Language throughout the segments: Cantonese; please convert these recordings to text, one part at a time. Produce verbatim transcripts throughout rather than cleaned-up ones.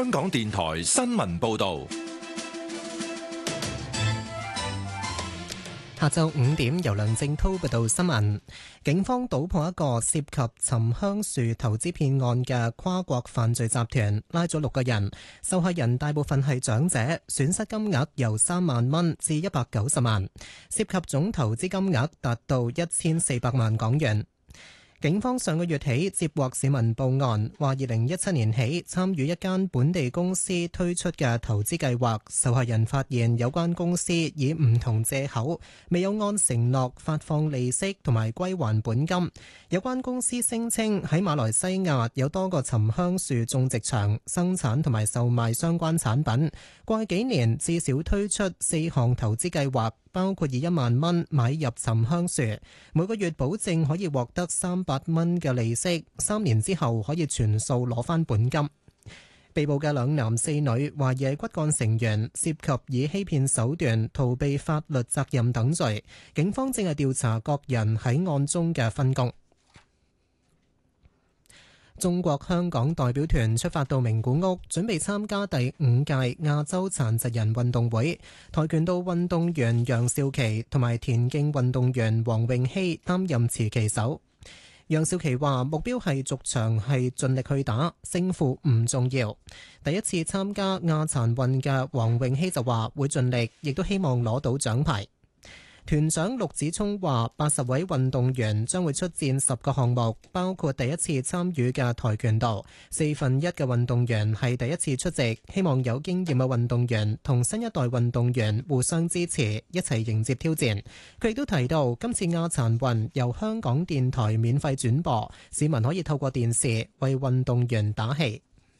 香港電台新聞報道。 下晝五點，由梁正濤報道新聞。警方搗破一個涉及沉香樹投資騙案嘅跨國犯罪集團，拉咗六個人，受害人大部分係長者，損失金額由三萬蚊至一百九十萬，涉及總投資金額達到一千四百萬港元。警方上個月起接獲市民報案，話二零一七年起參與一間本地公司推出嘅投資計劃，受害人發現有關公司以唔同藉口未有按承諾發放利息同埋歸還本金。有關公司聲稱喺馬來西亞有多個沉香樹種植場，生產同埋售賣相關產品。過去幾年至少推出四項投資計劃，包括以一萬蚊買入沉香樹，每個月保證可以獲得三百蚊嘅利息，三年之後可以全數攞返本金。被捕嘅兩男四女懷疑係骨幹成員，涉及以欺騙手段逃避法律責任等罪。警方正係調查各人喺案中嘅分工。中國香港代表團出發到名古屋，準備參加第五屆亞洲殘疾人運動會。跆拳道運動員楊少琪同埋田徑運動員黃詠希擔任持旗手。楊少琪話目標係逐場係盡力去打，勝負唔重要。第一次參加亞殘運嘅黃詠希就話會盡力，亦都希望攞到獎牌。團長陸子聰話：八十位運動員將會出戰十個項目，包括第一次參與嘅跆拳道。四分一嘅運動員係第一次出席，希望有經驗嘅運動員同新一代運動員互相支持，一齊迎接挑戰。佢亦都提到，今次亞殘運由香港電台免費轉播，市民可以透過電視為運動員打氣。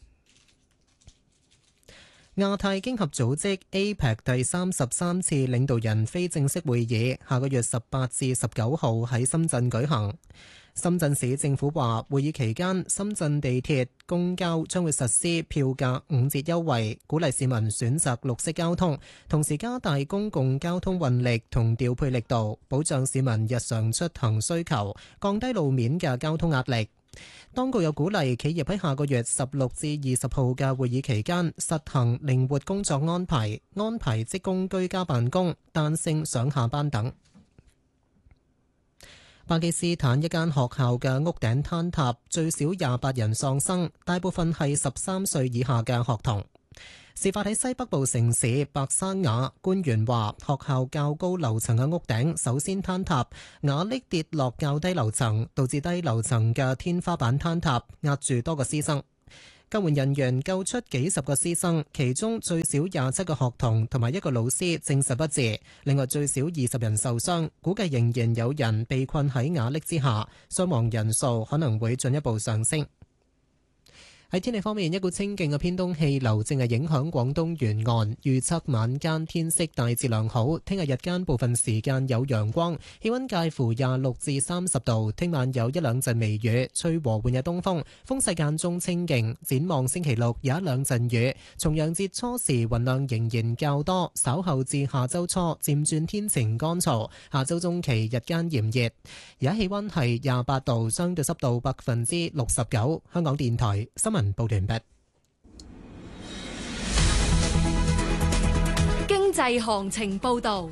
亞太經合組織 A P E C 第三十三次領導人非正式會議下個月十八至十九號喺深圳舉行。深圳市政府話，會議期間深圳地鐵、公交將會實施票價五折優惠，鼓勵市民選擇綠色交通，同時加大公共交通運力同調配力度，保障市民日常出行需求，降低路面嘅交通壓力。當局又鼓勵企業喺下個月十六至二十號嘅會議期間實行靈活工作安排，安排職工居家辦公、彈性上下班等。巴基斯坦一間學校嘅屋頂坍塌，最少廿八人喪生，大部分係十三歲以下嘅學童。事發喺西北部城市白沙瓦，官員話學校較高樓層嘅屋頂首先坍塌，瓦礫跌落較低樓層，導致低樓層嘅天花板坍塌，壓住多個師生。救援人員救出幾十個師生，其中最少廿七個學童同埋一個老師證實不治，另外最少二十人受傷，估計仍然有人被困喺瓦礫之下，傷亡人數可能會進一步上升。喺天氣方面，一股清勁嘅偏東氣流正係影響廣東沿岸，預測晚間天色大致良好，聽日日間部分時間有陽光，氣溫介乎廿六至三十度。聽晚有一兩陣微雨，吹和緩嘅東風，風勢間中清勁。展望星期六有一兩陣雨，重陽節初時雲量仍然較多，稍後至下周初漸轉天晴乾燥，下周中期日間炎熱。而家氣溫係廿八度，相對濕度百分之六十九。香港電台新聞報完畢。 經濟行情報道。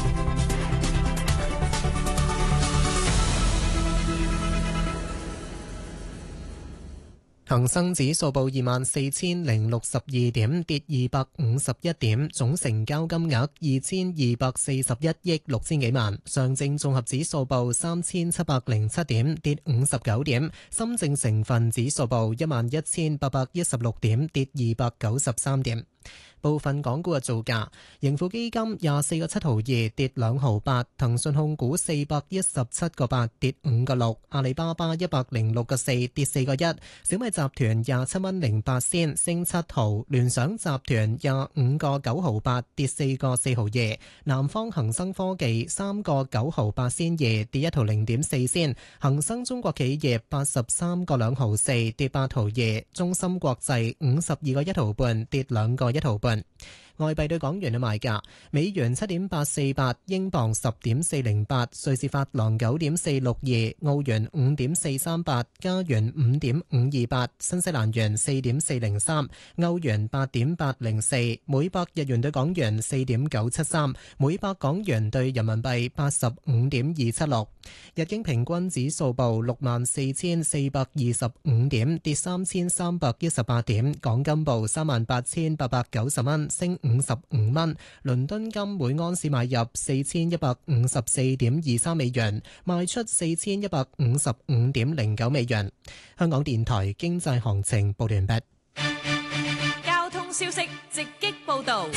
恒生指數報二萬四千零六十二點，跌二百五十一點，總成交金額二千二百四十一億六千幾萬。上證綜合指數報三千七百零七點，跌五十九點。深證成分指數報一萬一千八百一十六點，跌二百九十三點。部分港股嘅造價，盈富基金廿四個七毫二跌兩毫八，騰訊控股四百一十七個八跌五個六，阿里巴巴一百零六個四跌四個一，小米集團廿七蚊零八仙升七毫，聯想集團廿五個九毫八跌四個四毫二，南方恒生科技三個九毫八仙二跌一毫零點四仙，恒生中國企業八十三個兩毫四跌八毫二，中芯國際五十二個一毫半跌兩個一毫半。 外幣對港元嘅賣價：美元七點八四八，英鎊十點四零八，瑞士法郎九點四六二，澳元五點四三八，加元五點五二八，新西蘭元四點四零三，歐元八點八零四，每百日元對港元四點九七三，每百港元對人民幣八十五點二七六。日經平均指數報六萬四千四百二十五點，跌三千三百一十八點。港金報三萬八千八百九十蚊，升五十五蚊。倫敦金每盎司買入四千一百五十四點二三美元，賣出四千一百五十五點零九美元。香港電台經濟行情報完畢。 交通消息直擊報道。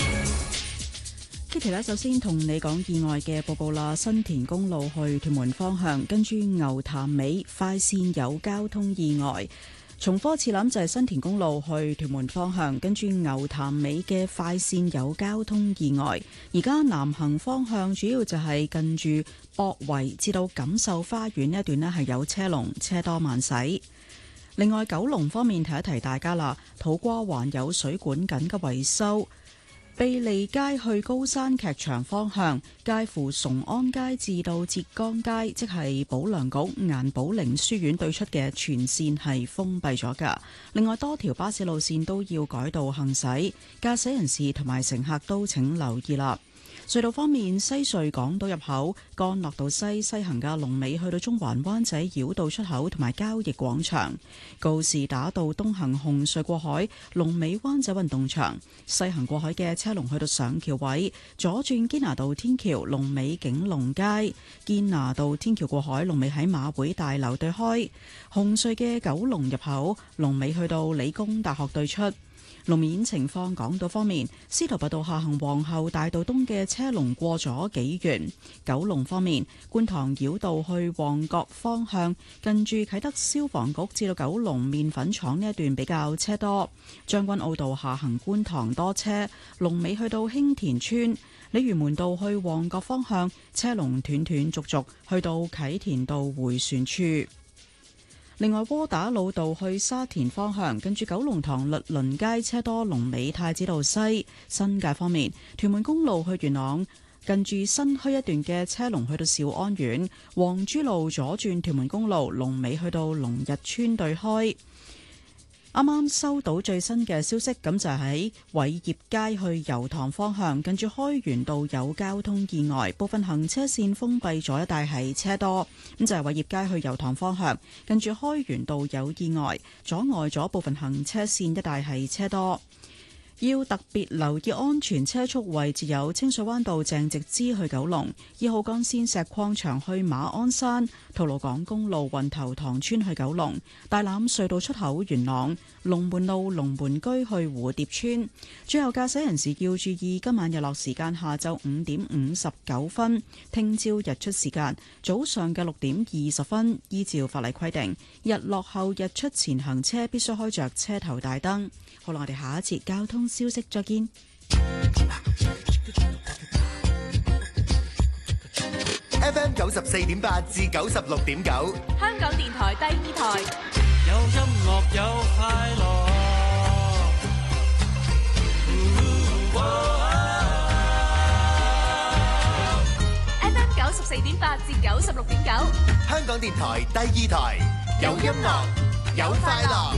Kitty 咧，首先同你講意外嘅報告啦。新田公路去屯門方向，跟住牛潭尾快線有交通意外。重科次諗就係新田公路去屯門方向，跟住牛潭尾嘅快線有交通意外。而家南行方向主要就係近住博圍至到錦繡花園呢一段呢係有車龍，車多慢駛。另外九龍方面提一提大家啦，土瓜灣有水管緊急維修。庇利街去高山劇場方向，介乎崇安街至到浙江街，即係保良局顏寶玲書院對出嘅全線係封閉咗㗎。另外多條巴士路線都要改道行駛，駕駛人士同埋乘客都請留意啦。隧道方面，西隧港島入口干諾道西西行嘅龍尾去到中環灣仔繞道出口同埋交易廣場，告士打道東行紅隧過海龍尾灣仔運動場，西行過海嘅車龍去到上橋位，左轉堅拿道天橋龍尾景隆街，堅拿道天橋過海龍尾喺馬會大樓對開，紅隧嘅九龍入口龍尾去到理工大學對出。路面情況，港島方面，司徒拔道下行皇后大道東嘅車龍過咗幾遠。九龍方面，觀塘繞道去旺角方向，近住啟德消防局至到九龍麵粉廠呢一段比較車多。將軍澳道下行觀塘多車，龍尾去到興田村。鯉魚門道去旺角方向，車龍斷斷續續去到啟田道迴旋處。另外，窩打老道去沙田方向，近住九龍塘律倫街車多，龍尾太子道西。新界方面，屯門公路去元朗，近住新墟一段嘅車龍去到兆安苑。黃珠路左轉屯門公路，龍尾去到龍日村對開。啱啱收到最新嘅消息，咁就喺偉業街去油塘方向，近住開源道有交通意外，部分行車線封閉咗，一帶係車多。咁就係偉業街去油塘方向，近住開源道有意外，阻礙咗部分行車線，一帶係車多。要特別留意安全車速位置有清水灣道鄭直之去九龍、二號幹線石礦場去馬鞍山、吐露港公路運頭塘村去九龍、大欖隧道出口元朗、龍門路龍門居去蝴蝶村。最後駕駛人士要注意，今晚日落時間下晝五點五十九分，聽朝日出時間早上嘅六點二十分。依照法例規定，日落後日出前行車必須開着車頭大燈。好啦，我哋下一節交通消息再見。 F M 九十四點八至九十六點九， 香港電台第二台， 有音樂有快樂。 F M 九十四點八至九十六點九， 香港電台第二台，有音樂有快樂。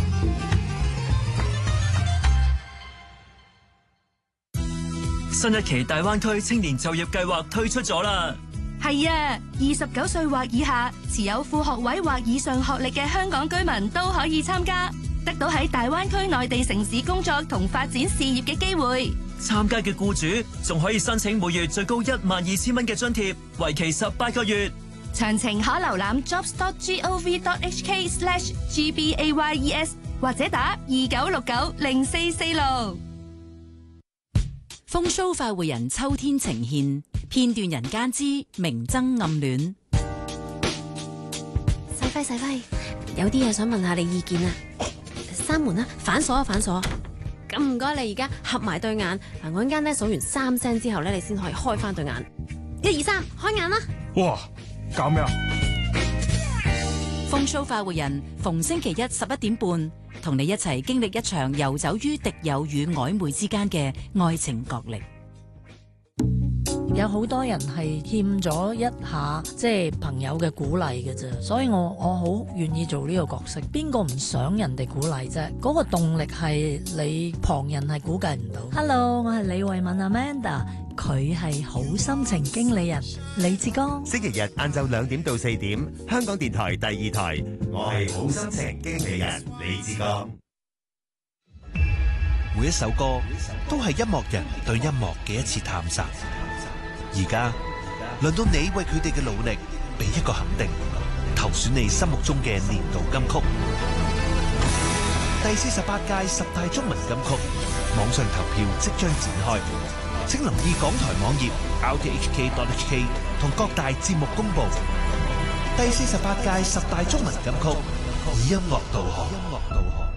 新一期大灣區青年就業計劃推出咗啦！ 係啊，二十九歲或以下，持有副學位或以上學歷嘅香港居民都可以參加，得到喺大灣區內地城市工作同發展事業嘅機會。 參加嘅僱主仲可以申請每月最高一萬二千蚊嘅津貼，為期十八個月。 詳情可瀏覽 jobs dot gov dot hk slash gbayes 或者打二九六九零四四六。 風騷快活人秋天呈現片段人間之明爭暗戀。 細輝細輝，有啲嘢想問下你意見啊！閂門啦，反鎖啊反鎖！咁唔該你而家合埋對眼，嗱我陣間咧數完三聲之後咧，你先可以開翻對眼。一二三，開眼啦！ 哇，搞咩啊？ 風騷快活人逢星期一十一點半， 同你一齊經歷一場遊走於敵友與曖昧之間嘅愛情角力。 有好多人係欠咗一下即係朋友嘅鼓勵嘅啫，所以我我好願意做呢個角色。邊個唔想人哋鼓勵啫？嗰個動力係你旁人係估計唔到。Hello， 我係李慧敏 Amanda， 佢係好心情經理人李志剛。 星期日晏晝兩點到四點，香港電台第二台，我係好心情經理人李志剛。 每一首歌都係音樂人對音樂嘅一次探索。而家輪到你為佢哋嘅努力俾一個肯定，投選你心目中嘅年度金曲。第四十八屆十大中文金曲網上投票即將展開，請留意港台網頁 r t h k dot h k 同各大節目公布。第四十八屆十大中文金曲以音樂導航。